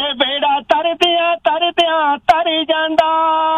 ਬੇੜਾ ਤਰਦਿਆਂ ਤਰਦਿਆਂ ਤਰ ਜਾਂਦਾ।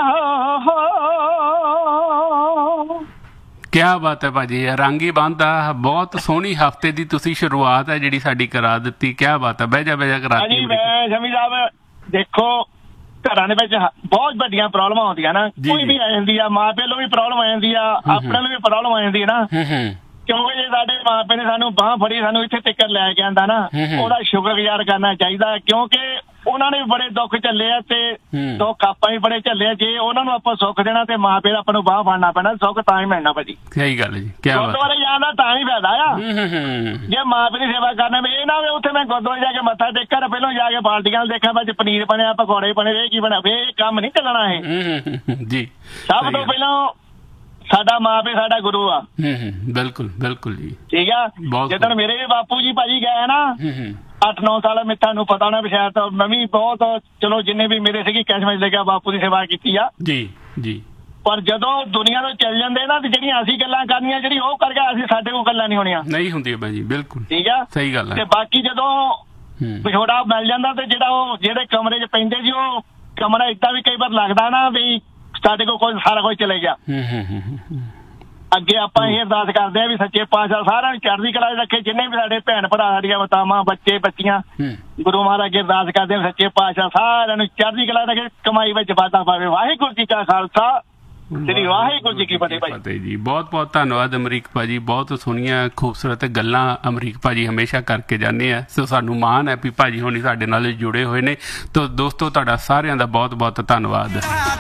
ਕਿਆ ਬਾਤ ਹੈ ਭਾਜੀ, ਰੰਗ ਹੀ ਬੰਦ ਆ। ਬਹੁਤ ਸੋਹਣੀ ਹਫਤੇ ਦੀ ਤੁਸੀਂ ਸ਼ੁਰੂਆਤ ਹੈ ਜਿਹੜੀ ਸਾਡੀ ਕਰਾ ਦਿੱਤੀ। ਕਿਆ ਬਾਤ ਹੈ, ਬਹਿ ਜਾ ਕਰਾਤੀ। ਮੈਂ ਸ਼ਮੀ ਸਾਹਿਬ ਦੇਖੋ, ਘਰਾਂ ਦੇ ਵਿੱਚ ਬਹੁਤ ਵੱਡੀਆਂ ਪ੍ਰੋਬਲਮਾਂ ਆਉਂਦੀਆਂ ਨਾ, ਕੋਈ ਵੀ ਆ ਜਾਂਦੀ ਆ, ਮਾਂ ਪਿਓ ਨੂੰ ਵੀ ਪ੍ਰੋਬਲਮ ਆ ਜਾਂਦੀ ਆ, ਆਪਣੇ ਨੂੰ ਵੀ ਪ੍ਰੋਬਲਮ ਆ ਜਾਂਦੀ ਹੈ ਨਾ। ਕਿਉਂਕਿ ਜੇ ਸਾਡੇ ਮਾਂ ਪਿਓ ਨੇ ਸਾਨੂੰ ਬਾਂਹ ਫੜੀ, ਸਾਨੂੰ ਇੱਥੇ ਤੱਕ ਲੈ ਕੇ ਆਂਦਾ ਨਾ, ਉਹਦਾ ਸ਼ੁਕਰਗੁਜ਼ਾਰ ਕਰਨਾ ਚਾਹੀਦਾ। ਕਿਉਂਕਿ ਉਹਨਾਂ ਨੇ ਵੀ ਬੜੇ ਦੁੱਖ ਝੱਲੇ ਆ ਤੇ ਦੁੱਖ ਆਪਾਂ ਵੀ ਬੜੇ ਝੱਲੇ ਆ। ਜੇ ਉਹਨਾਂ ਨੂੰ ਆਪਾਂ ਸੁੱਖ ਦੇਣਾ ਤੇ ਮਾਂ ਪਿਓ ਆਪਾਂ ਨੂੰ ਬਾਂਹ ਫੜਨਾ ਪੈਣਾ, ਸੁੱਖ ਤਾਂ ਹੀ ਮਿਲਣਾ ਭਾਜੀ। ਸਹੀ ਗੱਲ ਜੀ। ਗੁਰਦੁਆਰੇ ਜਾਣ ਦਾ ਤਾਂ ਹੀ ਫਾਇਦਾ ਆ ਜੇ ਮਾਂ ਪਿਓ ਦੀ ਸੇਵਾ ਕਰਨਾ। ਇਹ ਨਾ ਉੱਥੇ ਮੈਂ ਗੁਰਦੁਆਰੇ ਜਾ ਕੇ ਮੱਥਾ ਟੇਕਾਂ, ਪਹਿਲਾਂ ਜਾ ਕੇ ਬਾਲਟੀਆਂ ਦੇਖਾਂ ਵਿੱਚ ਪਨੀਰ ਬਣਿਆ, ਪਕੌੜੇ ਬਣੇ, ਇਹ ਕੀ ਬਣਿਆ, ਇਹ ਕੰਮ ਨਹੀਂ ਚੱਲਣਾ। ਇਹ ਜੀ ਸਭ ਤੋਂ ਪਹਿਲਾਂ ਸਾਡਾ ਮਾਂ ਪਿਓ ਸਾਡਾ ਗੁਰੂ ਆ। ਬਿਲਕੁਲ ਬਿਲਕੁਲ ਜੀ, ਠੀਕ ਆ। ਜਿੱਦਣ ਮੇਰੇ ਵੀ ਬਾਪੂ ਜੀ ਭਾਜੀ ਗਏ ਨਾ 8-9 ਸਾਲ, ਮੈਂ ਤੁਹਾਨੂੰ ਪਤਾ ਹੋਣਾ ਸ਼ਾਇਦ, ਮੈਂ ਵੀ ਬਹੁਤ ਚਲੋ ਜਿੰਨੇ ਵੀ ਮੇਰੇ ਸੀਗੀ ਕਿਸਮਤ ਲੈ ਕੇ ਬਾਪੂ ਦੀ ਸੇਵਾ ਕੀਤੀ ਆ ਜੀ ਜੀ। ਪਰ ਜਦੋਂ ਦੁਨੀਆ ਤੋਂ ਚੱਲ ਜਾਂਦੇ ਨਾ ਤੇ ਜਿਹੜੀਆਂ ਅਸੀਂ ਗੱਲਾਂ ਕਰਨੀਆਂ, ਜਿਹੜੀ ਉਹ ਕਰ ਗਿਆ, ਅਸੀਂ ਸਾਡੇ ਕੋਲ ਗੱਲਾਂ ਨਹੀਂ ਹੋਣੀਆਂ, ਨਹੀਂ ਹੁੰਦੀਆਂ ਭਾਜੀ। ਬਿਲਕੁਲ ਠੀਕ ਆ, ਸਹੀ ਗੱਲ ਹੈ। ਤੇ ਬਾਕੀ ਜਦੋਂ ਵਿਛੋੜਾ ਮਿਲ ਜਾਂਦਾ ਤੇ ਜਿਹੜਾ ਉਹ ਜਿਹੜੇ ਕਮਰੇ 'ਚ ਪੈਂਦੇ ਜੀ, ਉਹ ਕਮਰਾ ਏਦਾਂ ਵੀ ਕਈ ਵਾਰ ਲੱਗਦਾ ਨਾ ਵੀ ਸਾਡੇ ਕੋਲ ਕੋਈ ਸਾਰਾ ਕੁਝ ਚਲੇ ਗਿਆ। ਅੱਗੇ ਆਪਾਂ ਇਹ ਅਰਦਾਸ ਕਰਦੇ ਆ ਵੀ ਸੱਚੇ ਪਾਤਸ਼ਾਹ ਸਾਰਿਆਂ ਨੂੰ ਚੜ੍ਹਦੀ ਕਲਾ 'ਚ ਰੱਖੇ। ਜਿੰਨੇ ਵੀ ਸਾਡੇ ਭੈਣ ਭਰਾ, ਸਾਡੀਆਂ ਮਾਤਾਵਾਂ, ਬੱਚੇ ਬੱਚੀਆਂ, ਗੁਰੂ ਮਹਾਰਾਜ ਅੱਗੇ ਅਰਦਾਸ ਕਰਦੇ ਆ ਸੱਚੇ ਪਾਤਸ਼ਾਹ ਸਾਰਿਆਂ ਨੂੰ ਚੜ੍ਹਦੀ ਕਲਾ ਰੱਖੇ, ਕਮਾਈ ਵਿੱਚ ਵਾਧਾ ਪਾਵੇ। ਵਾਹਿਗੁਰੂ ਜੀ ਕਾ ਖਾਲਸਾ, ਸ੍ਰੀ ਵਾਹਿਗੁਰੂ ਜੀ ਕੀ ਫਤਿਹ ਭਾਈ ਜੀ। ਬਹੁਤ ਬਹੁਤ ਧੰਨਵਾਦ ਅਮਰੀਕ ਭਾਜੀ, ਬਹੁਤ ਸੋਹਣੀਆਂ ਖੂਬਸੂਰਤ ਗੱਲਾਂ ਅਮਰੀਕ ਭਾਜੀ ਹਮੇਸ਼ਾ ਕਰਕੇ ਜਾਂਦੇ ਆ। ਸੋ ਸਾਨੂੰ ਮਾਣ ਹੈ ਵੀ ਭਾਜੀ ਹੋਣੀ ਸਾਡੇ ਨਾਲ ਜੁੜੇ ਹੋਏ ਨੇ। ਤੋ ਦੋਸਤੋ, ਤੁਹਾਡਾ ਸਾਰਿਆਂ ਦਾ ਬਹੁਤ ਬਹੁਤ ਧੰਨਵਾਦ।